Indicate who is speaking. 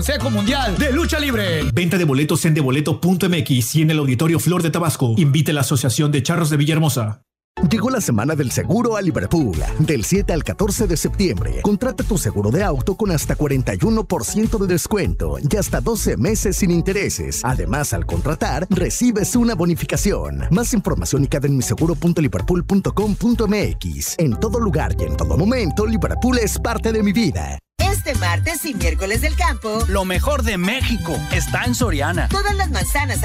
Speaker 1: Consejo Mundial de Lucha Libre.
Speaker 2: Venta de boletos en deboleto.mx y en el Auditorio Flor de Tabasco. Invite a la Asociación de Charros de Villahermosa.
Speaker 3: Llegó la semana del seguro a Liverpool. Del 7 al 14 de septiembre, contrata tu seguro de auto con hasta 41% de descuento y hasta 12 meses sin intereses. Además, al contratar, recibes una bonificación. Más información y queda en miseguro.liverpool.com.mx. En todo lugar y en todo momento, Liverpool es parte de mi vida.
Speaker 4: Este martes y miércoles del campo,
Speaker 5: lo mejor de México está en Soriana.
Speaker 4: Todas las manzanas